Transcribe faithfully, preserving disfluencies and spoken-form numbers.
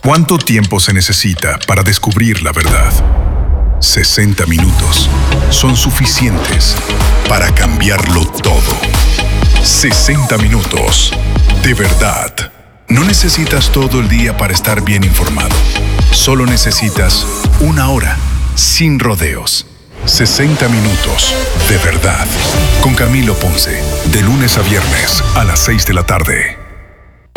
¿Cuánto tiempo se necesita para descubrir la verdad? sesenta minutos son suficientes para cambiarlo todo. sesenta minutos. De verdad. No necesitas todo el día para estar bien informado. Solo necesitas una hora, sin rodeos. sesenta minutos. De verdad. Con Camilo Ponce. De lunes a viernes a las seis de la tarde.